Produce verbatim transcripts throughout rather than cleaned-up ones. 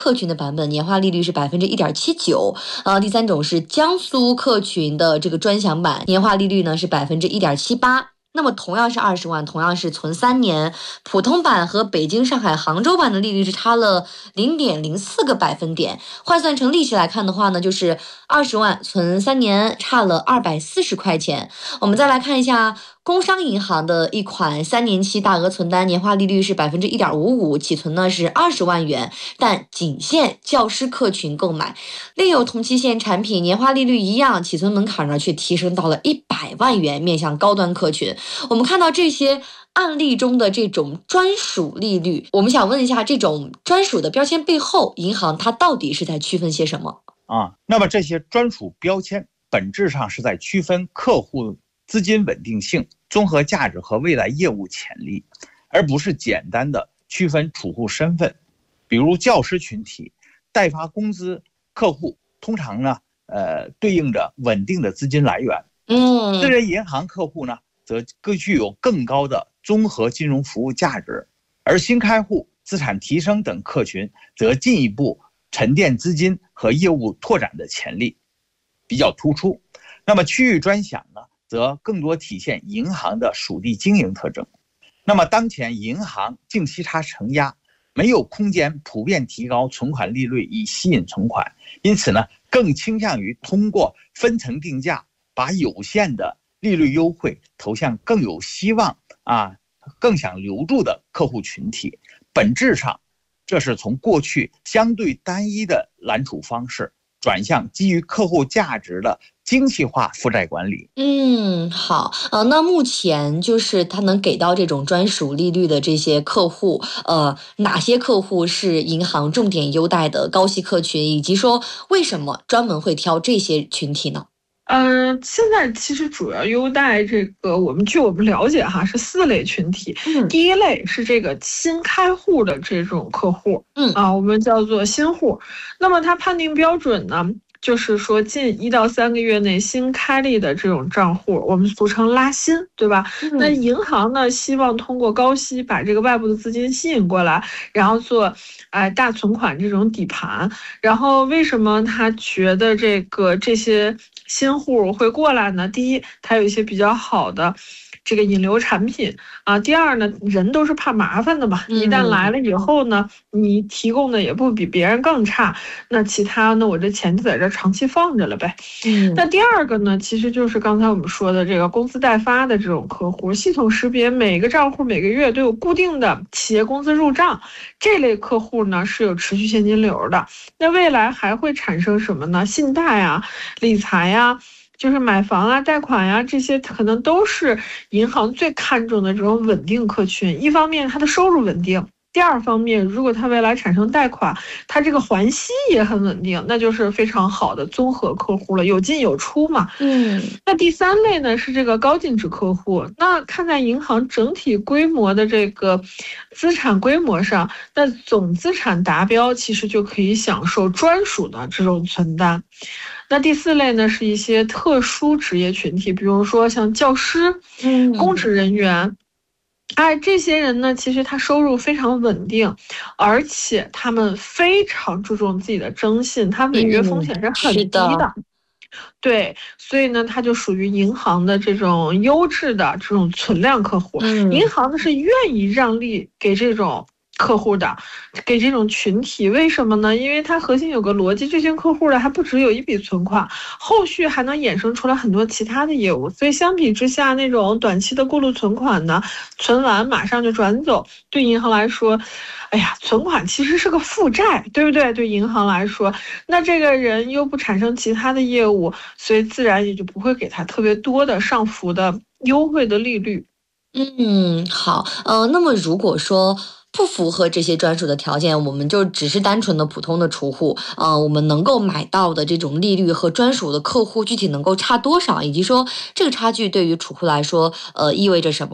客群的版本，年化利率是百分之一点七九。呃，第三种是江苏客群的这个专享版，年化利率呢是百分之一点七八。那么同样是二十万，同样是存三年，普通版和北京、上海、杭州版的利率是差了零点零四个百分点。换算成利息来看的话呢，就是二十万存三年差了二百四十块钱。我们再来看一下工商银行的一款三年期大额存单，年化利率是百分之一点五五，起存呢是二十万元，但仅限教师客群购买。另有同期限产品，年化利率一样，起存门槛呢却提升到了一百万元，面向高端客群。我们看到这些案例中的这种专属利率，我们想问一下，这种专属的标签背后，银行它到底是在区分些什么啊？那么这些专属标签本质上是在区分客户资金稳定性、综合价值和未来业务潜力，而不是简单的区分储户身份。比如教师群体，代发工资客户通常呢，呃，对应着稳定的资金来源。 嗯， 私人银行客户呢，则更具有更高的综合金融服务价值，而新开户、资产提升等客群则进一步沉淀资金和业务拓展的潜力比较突出。那么区域专享呢，则更多体现银行的属地经营特征。那么当前银行净息差承压，没有空间普遍提高存款利率以吸引存款，因此呢，更倾向于通过分层定价，把有限的利率优惠投向更有希望啊、更想留住的客户群体。本质上，这是从过去相对单一的揽储方式，转向基于客户价值的精细化负债管理。 嗯，好，呃，那目前就是他能给到这种专属利率的这些客户，呃，哪些客户是银行重点优待的高息客群，以及说为什么专门会挑这些群体呢？ 嗯、呃，现在其实主要优待这个，我们据我们了解哈，是四类群体。 嗯， 第一类是这个新开户的这种客户， 嗯啊，我们叫做新户。那么它判定标准呢，就是说近一到三个月内新开立的这种账户，我们俗称拉新，对吧？ 嗯、 那银行呢，希望通过高息把这个外部的资金吸引过来，然后做哎、呃、大存款这种底盘。然后为什么他觉得这个这些新户会过来呢？第一，它有一些比较好的这个引流产品啊。第二呢，人都是怕麻烦的嘛，一旦来了以后呢，你提供的也不比别人更差，那其他呢，我这钱就在这长期放着了呗。 嗯， 那第二个呢，其实就是刚才我们说的这个工资代发的这种客户，系统识别每个账户每个月都有固定的企业工资入账，这类客户呢是有持续现金流的。那未来还会产生什么呢？信贷啊、理财呀、就是买房啊、贷款呀、这些可能都是银行最看重的这种稳定客群。一方面，它的收入稳定。第二方面，如果它未来产生贷款，它这个还息也很稳定，那就是非常好的综合客户了，有进有出嘛。 嗯， 那第三类呢是这个高净值客户，那看在银行整体规模的这个资产规模上，那总资产达标其实就可以享受专属的这种存单。那第四类呢是一些特殊职业群体，比如说像教师、 嗯， 公职人员。哎，这些人呢，其实他收入非常稳定，而且他们非常注重自己的征信，他违约风险是很低的。 的对，所以呢，它就属于银行的这种优质的这种存量客户。 嗯， 银行呢是愿意让利给这种客户的，给这种群体。为什么呢？因为它核心有个逻辑，这些客户呢还不只有一笔存款，后续还能衍生出来很多其他的业务。所以相比之下，那种短期的过路存款呢，存完马上就转走，对银行来说，哎呀，存款其实是个负债，对不对？对银行来说，那这个人又不产生其他的业务，所以自然也就不会给他特别多的上浮的优惠的利率。 嗯，好，呃，那么如果说不符合这些专属的条件，我们就只是单纯的普通的储户，呃，我们能够买到的这种利率和专属的客户具体能够差多少，以及说这个差距对于储户来说，呃，意味着什么？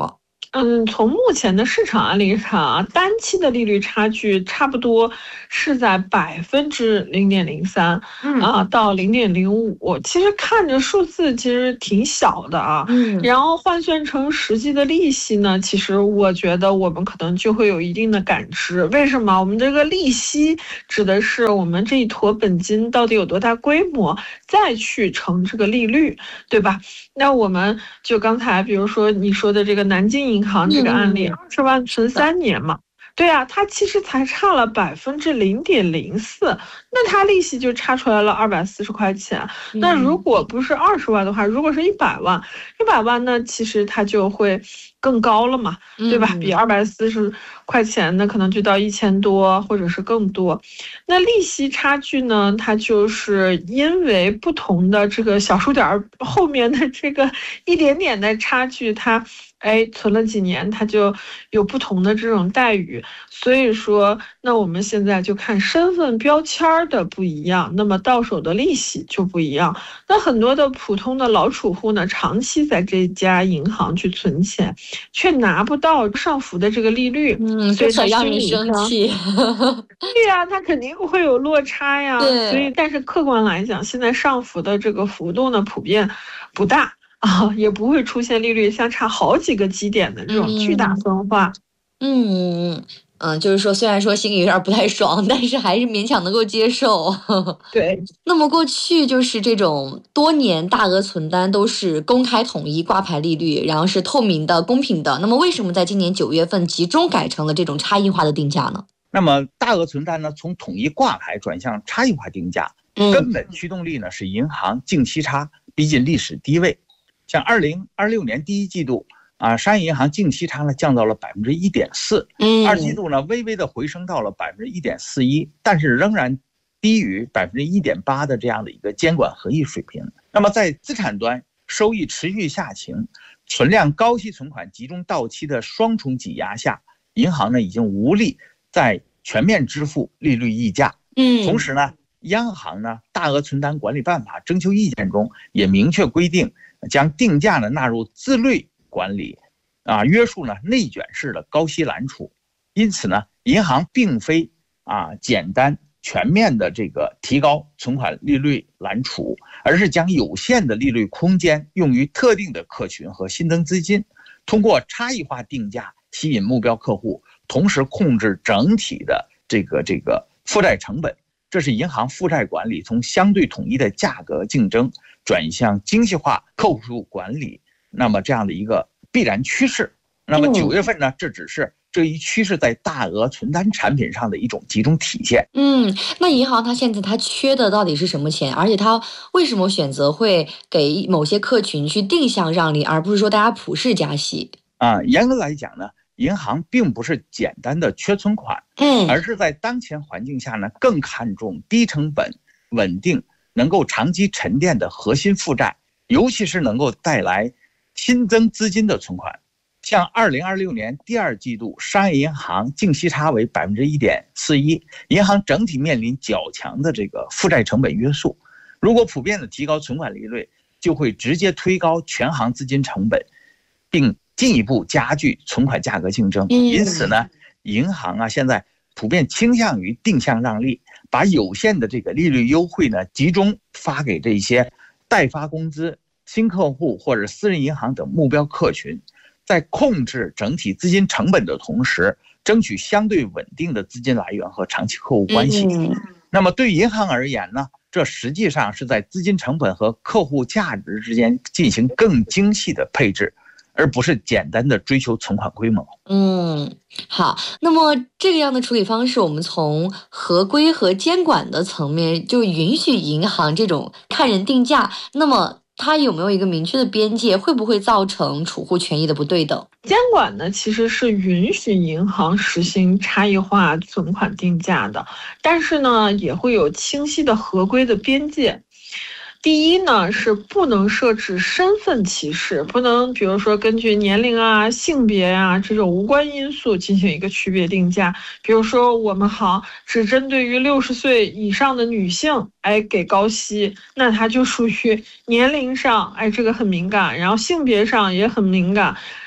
嗯，从目前的市场案例看啊，单期的利率差距差不多是在百分之零点零三啊到零点零五。其实看着数字其实挺小的啊， 嗯， 然后换算成实际的利息呢，其实我觉得我们可能就会有一定的感知。为什么？我们这个利息指的是我们这一坨本金到底有多大规模，再去乘这个利率，对吧？那我们就刚才比如说你说的这个南京银行这个案例，二十万存三年嘛，对啊，它其实才差了百分之零点零四，那它利息就差出来了二百四十块钱。那如果不是二十万的话，如果是一百万，一百万呢，其实它就会更高了嘛，对吧？比二百四十块钱那可能就到一千多，或者是更多。那利息差距呢，它就是因为不同的这个小数点后面的这个一点点的差距，它哎存了几年，它就有不同的这种待遇。所以说，那我们现在就看身份标签的不一样，那么到手的利息就不一样。那很多的普通的老储户呢，长期在这家银行去存钱，却拿不到上浮的这个利率， 嗯， 所以他很让人心理上生气。 对呀、他肯定会有落差呀。 对所以，但是客观来讲，现在上浮的这个幅度呢，普遍不大啊，也不会出现利率相差好几个基点的这种巨大分化。 嗯嗯，就是说，虽然说心里有点不太爽，但是还是勉强能够接受。 对， 那么过去就是这种多年大额存单都是公开统一挂牌利率，然后是透明的、公平的。那么为什么在今年九月份集中改成了这种差异化的定价呢？ 那么大额存单呢，从统一挂牌转向差异化定价，根本驱动力呢是银行净息差逼近历史低位。像二零二六年第一季度啊，商业银行净息差呢降到了百分之一点四，二季度呢微微的回升到了百分之一点四一，但是仍然低于百分之一点八的这样的一个监管合意水平。那么在资产端收益持续下行，存量高息存款集中到期的双重挤压下，银行呢已经无力在全面支付利率溢价。 嗯， 同时呢，央行呢大额存单管理办法征求意见中也明确规定，将定价呢纳入自律管理，啊，约束呢内卷式的高息揽储。因此呢，银行并非啊简单全面的这个提高存款利率揽储，而是将有限的利率空间用于特定的客群和新增资金，通过差异化定价吸引目标客户，同时控制整体的这个这个负债成本。这是银行负债管理从相对统一的价格竞争转向精细化客户管理，那么这样的一个必然趋势。那么九月份呢，这只是这一趋势在大额存单产品上的一种集中体现。 嗯，那银行它现在它缺的到底是什么钱？而且它为什么选择会给某些客群去定向让利，而不是说大家普世加息？ 啊，严格来讲呢，银行并不是简单的缺存款， 嗯， 而是在当前环境下呢，更看重低成本、稳定、能够长期沉淀的核心负债，尤其是能够带来新增资金的存款。像二零二六年第二季度，商业银行净息差为百分之一点四一，银行整体面临较强的这个负债成本约束。如果普遍的提高存款利率，就会直接推高全行资金成本，并进一步加剧存款价格竞争。因此呢，银行啊现在普遍倾向于定向让利，把有限的这个利率优惠呢集中发给这些代发工资、新客户或者私人银行等目标客群，在控制整体资金成本的同时，争取相对稳定的资金来源和长期客户关系。那么对银行而言呢，这实际上是在资金成本和客户价值之间进行更精细的配置，而不是简单的追求存款规模。 嗯，好，那么这个样的处理方式，我们从合规和监管的层面就允许银行这种看人定价，那么它有没有一个明确的边界？会不会造成储户权益的不对等？ 监管呢，其实是允许银行实行差异化存款定价的，但是呢，也会有清晰的合规的边界。第一呢，是不能设置身份歧视，不能比如说根据年龄啊、性别啊这种无关因素进行一个区别定价。比如说我们行只针对于六十岁以上的女性，哎给高息，那它就属于年龄上，哎这个很敏感，然后性别上也很敏感。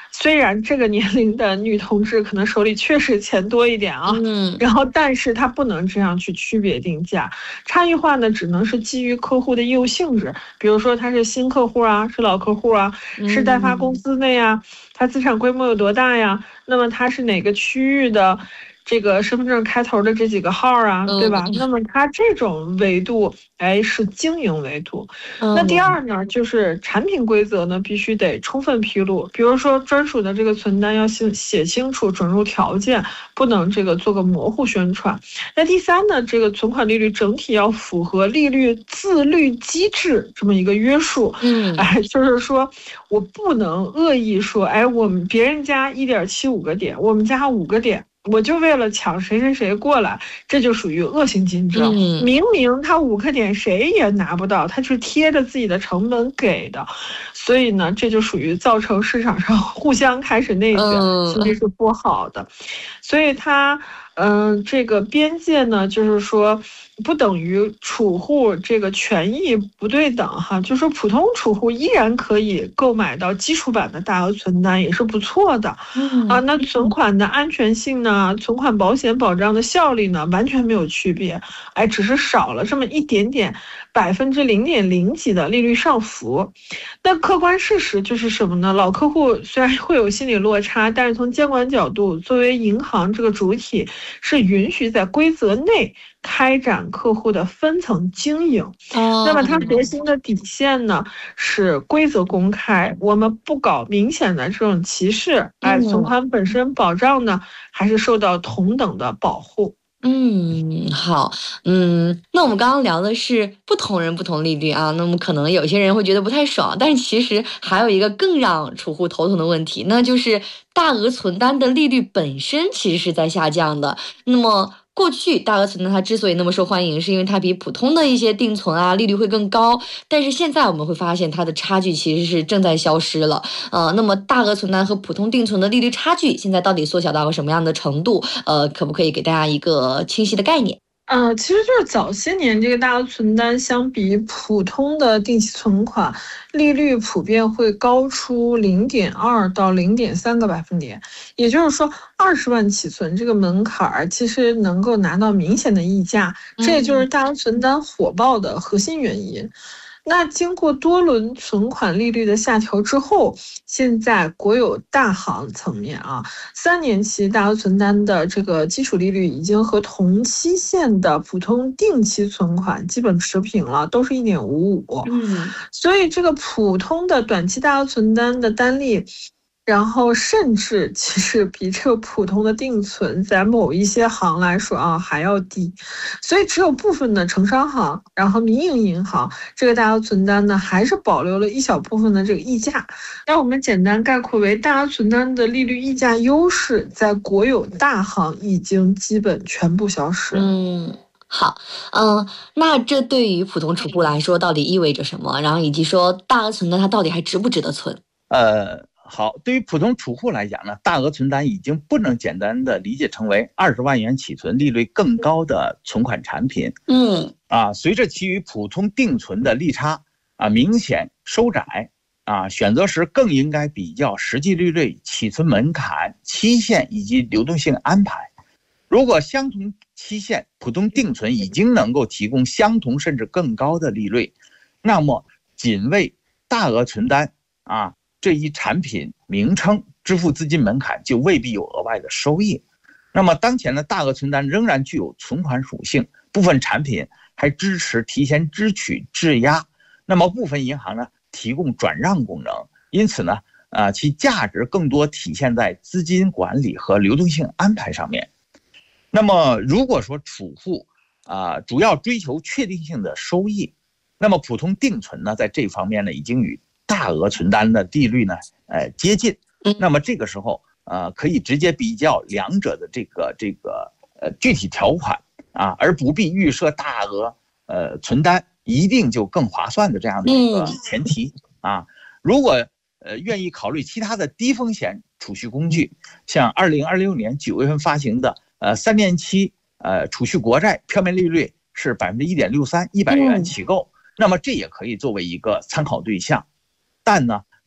虽然这个年龄的女同志可能手里确实钱多一点啊， 嗯， 然后但是她不能这样去区别定价，差异化呢只能是基于客户的业务性质，比如说他是新客户啊，是老客户啊，是代发公司的呀，他资产规模有多大呀？那么他是哪个区域的？这个身份证开头的这几个号啊，对吧？那么它这种维度，哎，是经营维度。那第二呢，就是产品规则呢，必须得充分披露，比如说专属的这个存单要写写清楚准入条件，不能这个做个模糊宣传。那第三呢，这个存款利率整体要符合利率自律机制这么一个约束。 嗯， 哎，就是说我不能恶意说，哎，我们别人家一点七五个点，我们家五个点。我就为了抢谁谁谁过来，这就属于恶性竞争。 嗯、 明明他五个点谁也拿不到，他是贴着自己的成本给的，所以呢，这就属于造成市场上互相开始内卷， 嗯、 其实是不好的。所以它，嗯、呃，这个边界呢，就是说不等于储户这个权益不对等哈，就是说普通储户依然可以购买到基础版的大额存单，也是不错的。 嗯啊，那存款的安全性呢，存款保险保障的效力呢，完全没有区别，哎，只是少了这么一点点百分之零点零几的利率上浮。但客观事实就是什么呢？老客户虽然会有心理落差，但是从监管角度，作为银行这个主体，是允许在规则内开展客户的分层经营。 哦、 那么它核心的底线呢是规则公开，我们不搞明显的这种歧视，哎，存款本身保障呢还是受到同等的保护。 嗯，好，嗯，那我们刚刚聊的是不同人不同利率啊，那么可能有些人会觉得不太爽，但是其实还有一个更让储户头疼的问题，那就是大额存单的利率本身其实是在下降的。那么过去大额存单它之所以那么受欢迎，是因为它比普通的一些定存啊利率会更高，但是现在我们会发现它的差距其实是正在消失了。呃，那么大额存单和普通定存的利率差距现在到底缩小到了什么样的程度？呃，可不可以给大家一个清晰的概念？ 呃，其实就是早些年这个大额存单相比普通的定期存款，利率普遍会高出零点二到零点三个百分点，也就是说，二十万起存这个门槛儿其实能够拿到明显的溢价，这也就是大额存单火爆的核心原因。那经过多轮存款利率的下调之后，现在国有大行层面啊，三年期大额存单的这个基础利率已经和同期限的普通定期存款基本持平了，都是 一点五五。 嗯， 所以这个普通的短期大额存单的单利，然后甚至其实比这个普通的定存在某一些行来说啊还要低，所以只有部分的城商行，然后民营银行这个大额存单呢还是保留了一小部分的这个溢价。让我们简单概括为，大额存单的利率溢价优势在国有大行已经基本全部消失。 嗯。好，嗯，那这对于普通储户来说到底意味着什么？然后以及说大额存单它到底还值不值得存？ 呃，好，对于普通储户来讲呢，大额存单已经不能简单的理解成为二十万元起存利率更高的存款产品。 嗯， 啊，随着其与普通定存的利差啊明显收窄，啊，选择时更应该比较实际利率、起存门槛、期限以及流动性安排。如果相同期限普通定存已经能够提供相同甚至更高的利率，那么仅为大额存单啊这一产品名称支付资金门槛就未必有额外的收益。那么当前的大额存单仍然具有存款属性，部分产品还支持提前支取质押，那么部分银行呢提供转让功能，因此呢啊其价值更多体现在资金管理和流动性安排上面。那么如果说储户啊主要追求确定性的收益，那么普通定存呢在这方面呢已经与大额存单的利率呢呃接近，那么这个时候呃可以直接比较两者的这个这个呃具体条款啊，而不必预设大额呃存单一定就更划算的这样的一个前提啊。如果呃愿意考虑其他的低风险储蓄工具，像二零二六年九月份发行的呃三年期呃储蓄国债，票面利率是百分之一点六三，一百元起购，那么这也可以作为一个参考对象。但呢，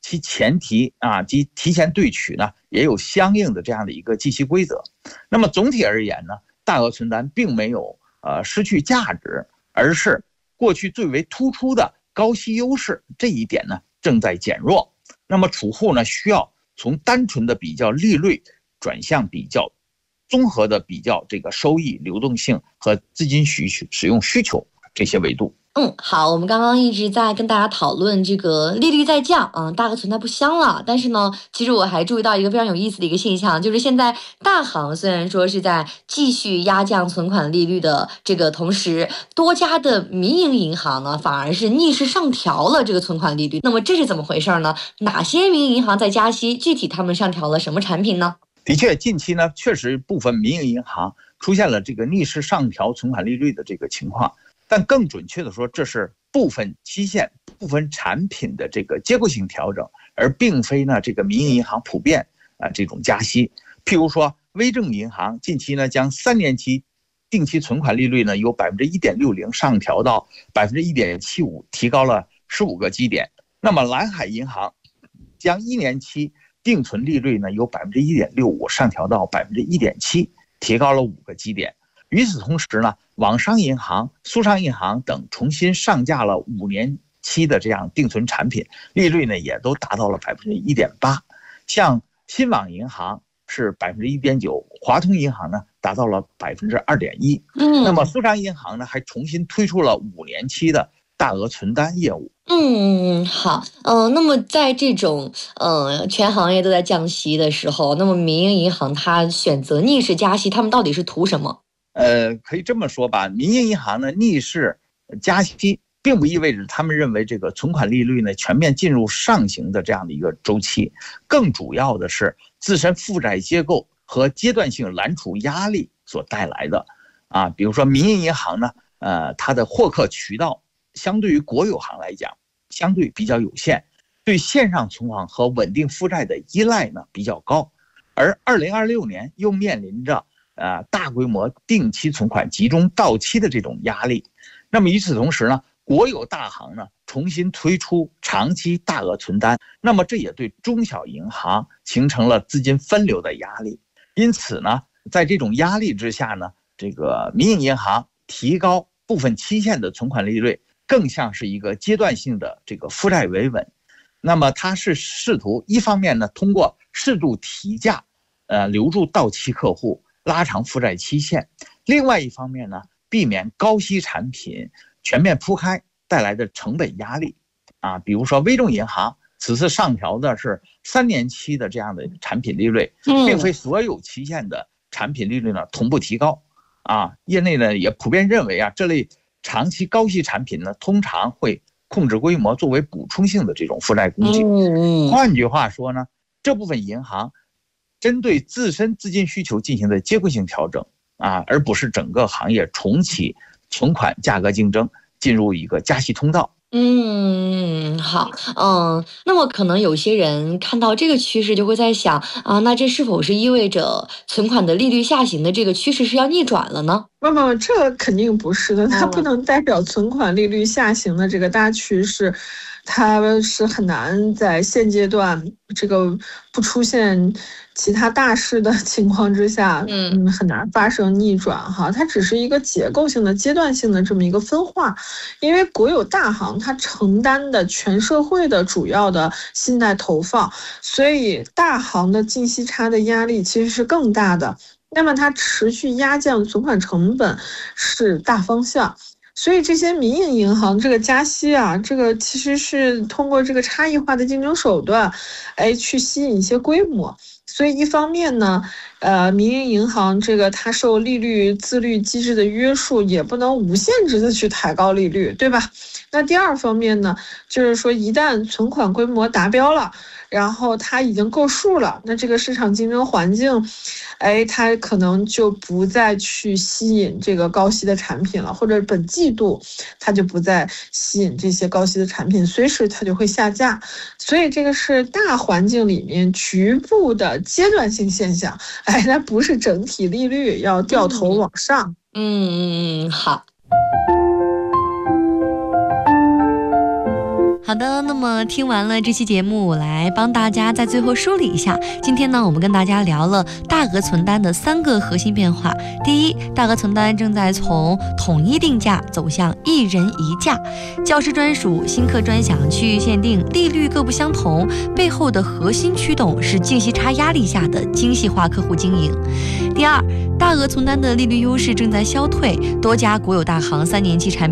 其前提啊及提前对取呢也有相应的这样的一个计息规则。那么总体而言呢，大额存单并没有呃失去价值，而是过去最为突出的高息优势这一点呢正在减弱。那么储户呢需要从单纯的比较利率转向比较综合的比较这个收益、流动性和资金需求使用需求这些维度。 嗯，好，我们刚刚一直在跟大家讨论这个利率在降，嗯，大额存单不香了。但是呢，其实我还注意到一个非常有意思的一个现象，就是现在大行虽然说是在继续压降存款利率的这个同时，多家的民营银行呢反而是逆势上调了这个存款利率。那么这是怎么回事呢？哪些民营银行在加息？具体他们上调了什么产品呢？ 的确，近期呢确实部分民营银行出现了这个逆势上调存款利率的这个情况。但更准确的说，这是部分期限、部分产品的这个结构性调整，而并非呢这个民营银行普遍啊、呃、这种加息。譬如说，微众银行近期呢将三年期定期存款利率呢由百分之一点六零上调到百分之一点七五，提高了十五个基点。那么蓝海银行将一年期定存利率呢由百分之一点六五上调到百分之一点七，提高了五个基点。与此同时呢，网商银行、苏商银行等重新上架了五年期的这样定存产品，利率呢也都达到了百分之一点八。像新网银行是百分之一点九，华通银行呢达到了百分之二点一。那么苏商银行呢还重新推出了五年期的大额存单业务。 嗯，好，嗯、呃，那么在这种呃全行业都在降息的时候，那么民营银行它选择逆势加息，他们到底是图什么？ 呃，可以这么说吧，民营银行呢逆势加息，并不意味着他们认为这个存款利率呢全面进入上行的这样的一个周期，更主要的是自身负债结构和阶段性揽储压力所带来的。啊，比如说民营银行呢，呃，它的获客渠道相对于国有行来讲，相对比较有限，对线上存款和稳定负债的依赖呢比较高，而二零二六年又面临着呃，大规模定期存款集中到期的这种压力。那么与此同时呢，国有大行呢重新推出长期大额存单，那么这也对中小银行形成了资金分流的压力。因此呢，在这种压力之下呢，这个民营银行提高部分期限的存款利率，更像是一个阶段性的这个负债维稳。那么它是试图一方面呢，通过适度提价，呃，留住到期客户，拉长负债期限；另外一方面呢，避免高息产品全面铺开带来的成本压力。啊，比如说微众银行此次上调的是三年期的这样的产品利率，并非所有期限的产品利率呢同步提高。啊，业内呢也普遍认为啊，这类长期高息产品呢通常会控制规模，作为补充性的这种负债工具。换句话说呢，这部分银行针对自身资金需求进行的结构性调整啊，而不是整个行业重启存款价格竞争，进入一个加息通道。 嗯，好，嗯，那么可能有些人看到这个趋势就会在想啊，那这是否是意味着存款的利率下行的这个趋势是要逆转了呢？ 不不，这肯定不是的，它不能代表存款利率下行的这个大趋势，它是很难在现阶段这个不出现其他大事的情况之下，嗯，很难发生逆转哈。它只是一个结构性的、阶段性的这么一个分化，因为国有大行它承担的全社会的主要的信贷投放，所以大行的净息差的压力其实是更大的。那么它持续压降存款成本是大方向，所以这些民营银行这个加息啊，这个其实是通过这个差异化的竞争手段，哎，去吸引一些规模。所以一方面呢，呃，民营银行这个它受利率自律机制的约束，也不能无限制的去抬高利率，对吧？那第二方面呢，就是说一旦存款规模达标了，然后它已经够数了，那这个市场竞争环境，哎，它可能就不再去吸引这个高息的产品了，或者本季度它就不再吸引这些高息的产品，随时它就会下架。所以这个是大环境里面局部的阶段性现象，哎，它不是整体利率要掉头往上。 嗯嗯嗯，好。好好的，那么听完了这期节目，我来帮大家在最后梳理一下。今天呢，我们跟大家聊了大额存单的三个核心变化。第一，大额存单正在从统一定价走向一人一价，教师专属、新课专享、区域限定、利率各不相同，背后的核心驱动是净息差压力下的精细化客户经营。第二，大额存单的利率优势正在消退，多家国有大行三年期产品